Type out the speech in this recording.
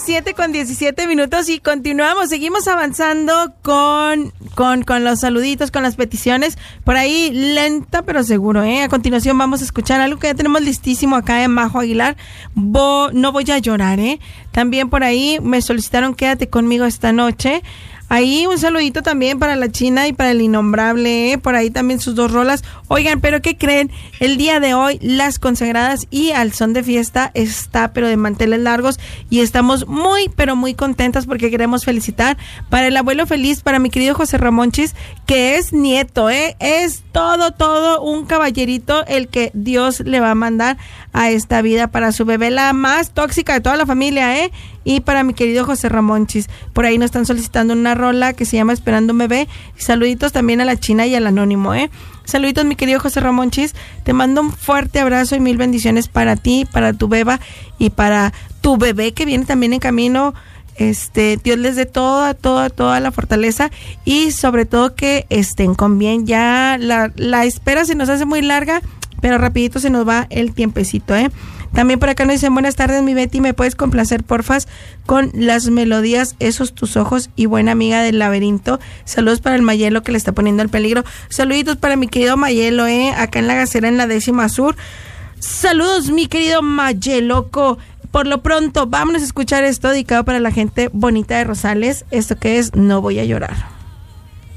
7:17 y continuamos, seguimos avanzando con los saluditos, con las peticiones, por ahí lenta pero seguro, A continuación vamos a escuchar algo que ya tenemos listísimo acá en Majo Aguilar, No voy a llorar, También por ahí me solicitaron Quédate conmigo esta noche. Ahí un saludito también para la China y para el Innombrable, por ahí también sus 2 rolas. Oigan, pero ¿qué creen? El día de hoy, Las Consagradas y Al Son de Fiesta está, pero de manteles largos, y estamos muy, pero muy contentas porque queremos felicitar para el abuelo feliz, para mi querido José Ramonchis, que es nieto, es todo un caballerito el que Dios le va a mandar a esta vida para su bebé, la más tóxica de toda la familia, y para mi querido José Ramonchis. Por ahí nos están solicitando una rola que se llama Esperando un Bebé. Saluditos también a la China y al Anónimo, Saluditos, mi querido José Ramonchis. Te mando un fuerte abrazo y 1000 bendiciones para ti, para tu beba y para tu bebé que viene también en camino. Dios les dé toda la fortaleza y sobre todo que estén con bien. Ya la espera se nos hace muy larga, pero rapidito se nos va el tiempecito, También por acá nos dicen, buenas tardes, mi Betty, ¿me puedes complacer, porfas, con las melodías Esos tus ojos y Buena amiga del laberinto? Saludos para el Mayelo que le está poniendo el peligro. Saluditos para mi querido Mayelo, acá en la Gacera, en la 10ª Sur. Saludos, mi querido Mayeloco. Por lo pronto, vámonos a escuchar esto dedicado para la gente bonita de Rosales. Esto que es No Voy a Llorar.